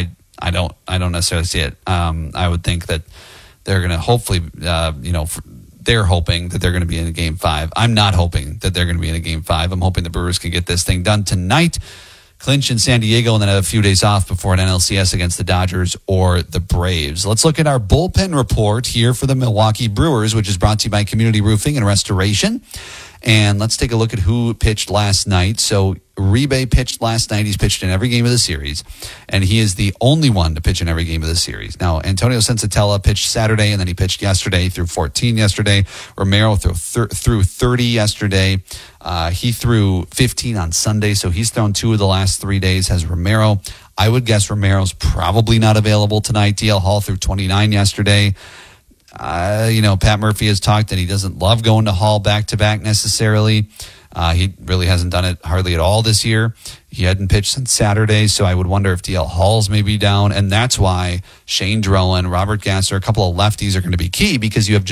don't necessarily see it. I would think that they're going to hopefully, they're hoping that they're going to be in a Game 5. I'm not hoping that they're going to be in a Game 5. I'm hoping the Brewers can get this thing done tonight, clinch in San Diego, and then have a few days off before an NLCS against the Dodgers or the Braves. Let's look at our bullpen report here for the Milwaukee Brewers, which is brought to you by Community Roofing and Restoration. And let's take a look at who pitched last night. So Uribe pitched last night. He's pitched in every game of the series, and he is the only one to pitch in every game of the series. Now, Antonio Sensatella pitched Saturday, and then he pitched yesterday, threw 14 yesterday. Romero threw 30 yesterday. He threw 15 on Sunday, so he's thrown 2 of the last 3 days, has Romero. I would guess Romero's probably not available tonight. DL Hall threw 29 yesterday. Pat Murphy has talked that he doesn't love going to Hall back-to-back necessarily. He really hasn't done it hardly at all this year. He hadn't pitched since Saturday, so I would wonder if DL Hall's maybe down, and that's why Shane Drowan, Robert Gasser, a couple of lefties are going to be key because you have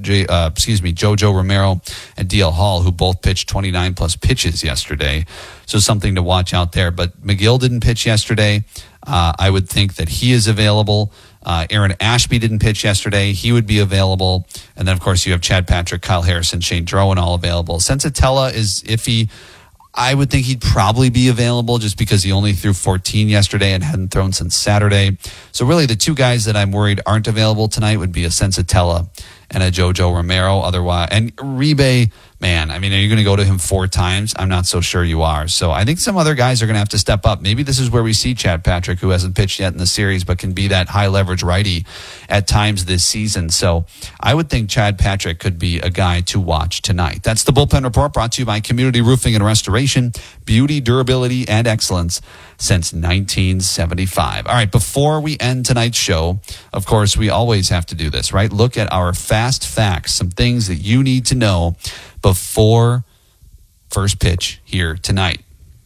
JoJo Romero and DL Hall, who both pitched 29-plus pitches yesterday, so something to watch out there. But McGill didn't pitch yesterday. I would think that he is available. Aaron Ashby didn't pitch yesterday. He would be available. And then, of course, you have Chad Patrick, Kyle Harrison, Shane Drowan all available. Sensatella is iffy. I would think he'd probably be available just because he only threw 14 yesterday and hadn't thrown since Saturday. So really the 2 guys that I'm worried aren't available tonight would be a Sensatella and a JoJo Romero. Otherwise, and Uribe, man, I mean, are you going to go to him 4 times? I'm not so sure you are. So I think some other guys are going to have to step up. Maybe this is where we see Chad Patrick, who hasn't pitched yet in the series, but can be that high leverage righty at times this season. So I would think Chad Patrick could be a guy to watch tonight. That's the Bullpen Report, brought to you by Community Roofing and Restoration. Beauty, durability, and excellence since 1975. All right, before we end tonight's show, of course, we always have to do this, right? Look at our fast facts, some things that you need to know before first pitch here tonight.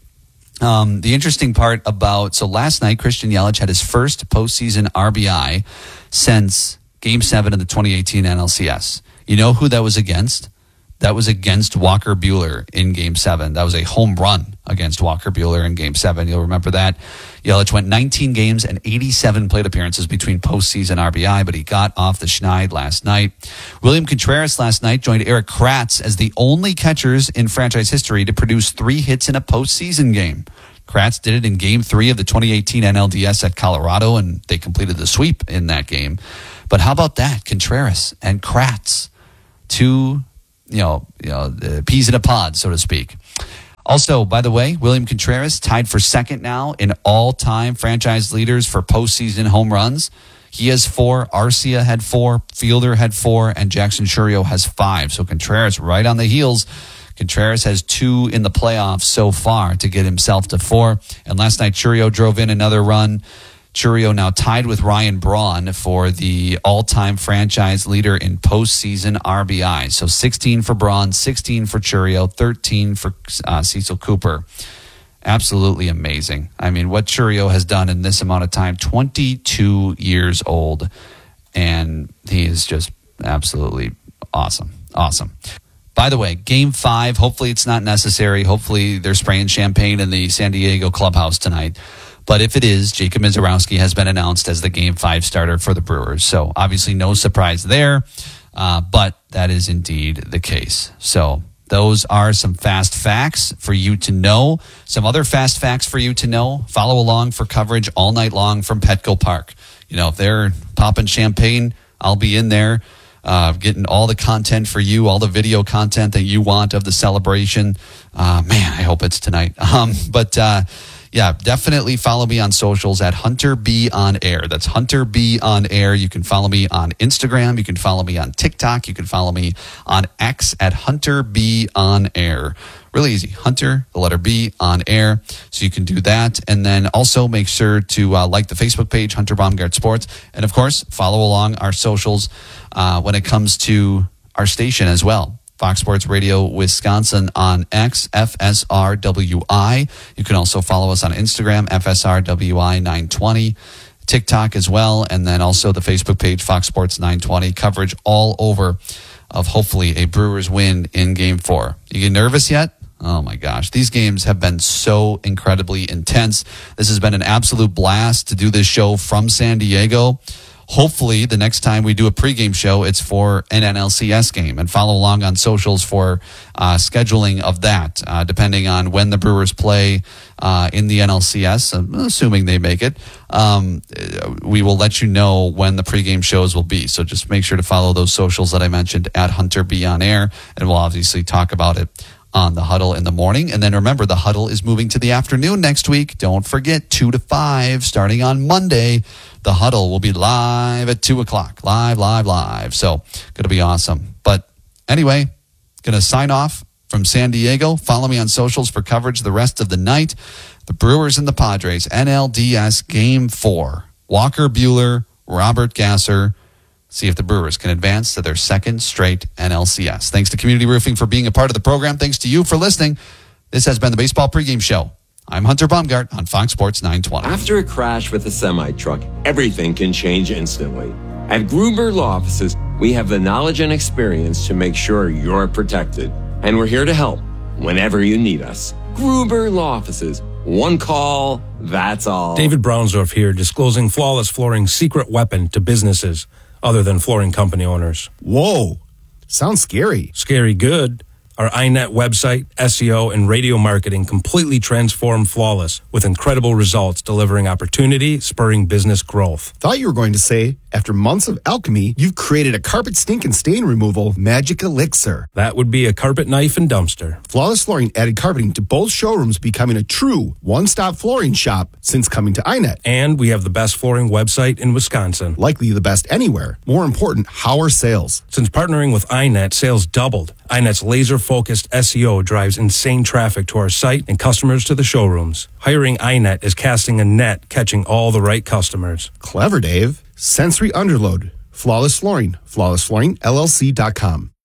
The interesting part so last night, Christian Yelich had his first postseason RBI since Game 7 of the 2018 NLCS. You know who that was against? That was against Walker Buehler in Game 7. That was a home run against Walker Buehler in Game 7. You'll remember that. Yelich went 19 games and 87 plate appearances between postseason RBI, but he got off the schneid last night. William Contreras last night joined Eric Kratz as the only catchers in franchise history to produce 3 hits in a postseason game. Kratz did it in Game 3 of the 2018 NLDS at Colorado, and they completed the sweep in that game. But how about that? Contreras and Kratz, two peas in a pod, so to speak. Also, by the way, William Contreras tied for second now in all-time franchise leaders for postseason home runs. He has 4, Arcia had 4, Fielder had 4, and Jackson Chourio has 5. So Contreras right on the heels. Contreras has 2 in the playoffs so far to get himself to 4. And last night, Chourio drove in another run. Chourio now tied with Ryan Braun for the all-time franchise leader in postseason RBI. So 16 for Braun, 16 for Chourio, 13 for Cecil Cooper. Absolutely amazing. I mean, what Chourio has done in this amount of time, 22 years old, and he is just absolutely awesome. Awesome. By the way, Game 5, hopefully it's not necessary. Hopefully they're spraying champagne in the San Diego clubhouse tonight. But if it is, Jacob Misiorowski has been announced as the Game 5 starter for the Brewers. So obviously no surprise there, but that is indeed the case. So those are some fast facts for you to know. Some other fast facts for you to know. Follow along for coverage all night long from Petco Park. If they're popping champagne, I'll be in there getting all the content for you, all the video content that you want of the celebration. Man, I hope it's tonight. Yeah, definitely follow me on socials at Hunter B on Air. That's Hunter B on Air. You can follow me on Instagram. You can follow me on TikTok. You can follow me on X at Hunter B on Air. Really easy. Hunter, the letter B on Air. So you can do that. And then also make sure to like the Facebook page, Hunter Baumgart Sports. And of course, follow along our socials when it comes to our station as well. Fox Sports Radio Wisconsin on X, FSRWI. You can also follow us on Instagram, FSRWI920, TikTok as well, and then also the Facebook page, Fox Sports 920. Coverage all over of hopefully a Brewers win in Game 4. You get nervous yet? Oh my gosh. These games have been so incredibly intense. This has been an absolute blast to do this show from San Diego. Hopefully, the next time we do a pregame show, it's for an NLCS game. And follow along on socials for scheduling of that, depending on when the Brewers play in the NLCS, assuming they make it. We will let you know when the pregame shows will be. So just make sure to follow those socials that I mentioned at Hunter B on Air, and we'll obviously talk about it on the Huddle in the morning. And then remember, the Huddle is moving to the afternoon next week. Don't forget, 2 to 5, starting on Monday. The Huddle will be live at 2 o'clock. Live. So, going to be awesome. But anyway, going to sign off from San Diego. Follow me on socials for coverage the rest of the night. The Brewers and the Padres, NLDS Game 4. Walker Buehler, Robert Gasser. See if the Brewers can advance to their second straight NLCS. Thanks to Community Roofing for being a part of the program. Thanks to you for listening. This has been the Baseball Pregame Show. I'm Hunter Baumgart on Fox Sports 920. After a crash with a semi-truck, everything can change instantly. At Gruber Law Offices, we have the knowledge and experience to make sure you're protected. And we're here to help whenever you need us. Gruber Law Offices. One call, that's all. David Brownsdorf here, disclosing Flawless Flooring's secret weapon to businesses other than flooring company owners. Whoa, sounds scary. Scary good. Our iNet website, SEO, and radio marketing completely transformed Flawless with incredible results, delivering opportunity, spurring business growth. Thought you were going to say, after months of alchemy, you've created a carpet stink and stain removal magic elixir. That would be a carpet knife and dumpster. Flawless Flooring added carpeting to both showrooms, becoming a true one-stop flooring shop since coming to iNet. And we have the best flooring website in Wisconsin. Likely the best anywhere. More important, how are sales? Since partnering with iNet, sales doubled. iNet's laser-focused SEO drives insane traffic to our site and customers to the showrooms. Hiring iNet is casting a net, catching all the right customers. Clever, Dave. Sensory Underload. Flawless Flooring. FlawlessFlooringLLC.com.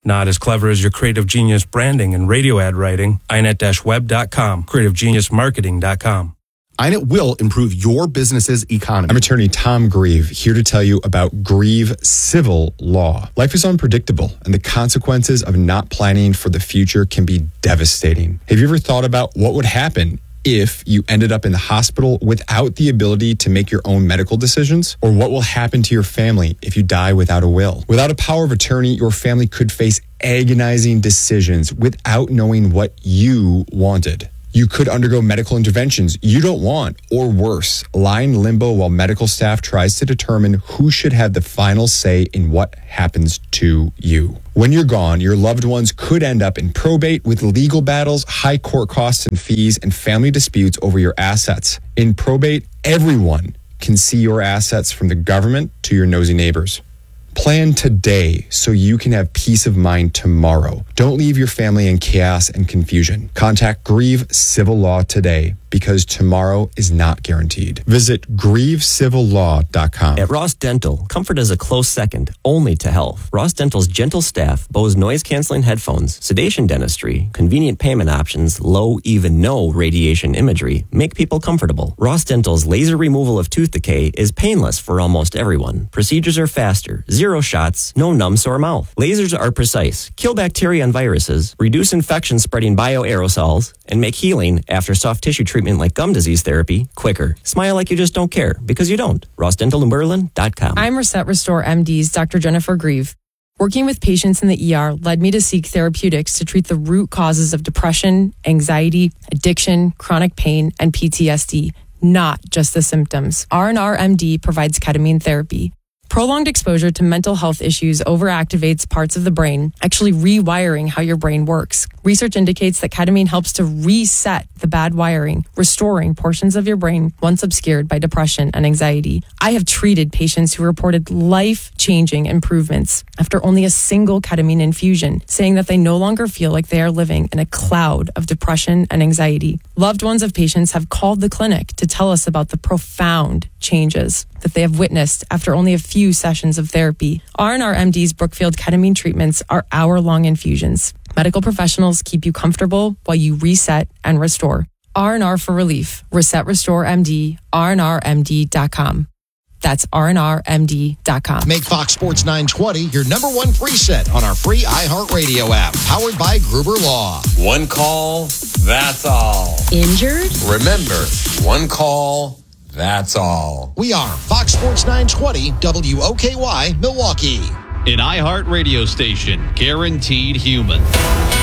Not as clever as your creative genius branding and radio ad writing. iNet-web.com. CreativeGeniusMarketing.com. iNet will improve your business's economy. I'm attorney Tom Grieve, here to tell you about Grieve Civil Law. Life is unpredictable, and the consequences of not planning for the future can be devastating. Have you ever thought about what would happen if you ended up in the hospital without the ability to make your own medical decisions? Or what will happen to your family if you die without a will? Without a power of attorney, your family could face agonizing decisions without knowing what you wanted. You could undergo medical interventions you don't want, or worse, lie in limbo while medical staff tries to determine who should have the final say in what happens to you. When you're gone, your loved ones could end up in probate with legal battles, high court costs and fees, and family disputes over your assets. In probate, everyone can see your assets, from the government to your nosy neighbors. Plan today so you can have peace of mind tomorrow. Don't leave your family in chaos and confusion. Contact Grieve Civil Law today, because tomorrow is not guaranteed. Visit grievecivillaw.com. At Ross Dental, comfort is a close second, only to health. Ross Dental's gentle staff, Bose noise-canceling headphones, sedation dentistry, convenient payment options, low, even no radiation imagery make people comfortable. Ross Dental's laser removal of tooth decay is painless for almost everyone. Procedures are faster, 0 shots, no numb sore mouth. Lasers are precise, kill bacteria and viruses, reduce infection-spreading bioaerosols, and make healing after soft tissue treatment like gum disease therapy quicker. Smile like you just don't care, because you don't. RossDentalInBerlin.com. I'm Reset Restore MD's Dr. Jennifer Grieve. Working with patients in the ER led me to seek therapeutics to treat the root causes of depression, anxiety, addiction, chronic pain, and PTSD, not just the symptoms. R&R MD provides ketamine therapy. Prolonged exposure to mental health issues overactivates parts of the brain, actually rewiring how your brain works. Research indicates that ketamine helps to reset the bad wiring, restoring portions of your brain once obscured by depression and anxiety. I have treated patients who reported life-changing improvements after only a single ketamine infusion, saying that they no longer feel like they are living in a cloud of depression and anxiety. Loved ones of patients have called the clinic to tell us about the profound changes that they have witnessed after only a few sessions of therapy. R&R MD's Brookfield ketamine treatments are hour-long infusions. Medical professionals keep you comfortable while you reset and restore. R&R for relief. Reset Restore MD. RNRMD.com. That's RNRMD.com. Make Fox Sports 920 your number one preset on our free iHeartRadio app, powered by Gruber Law. One call, that's all. Injured? Remember, one call, that's all. We are Fox Sports 920 WOKY Milwaukee. An iHeart radio station, guaranteed human.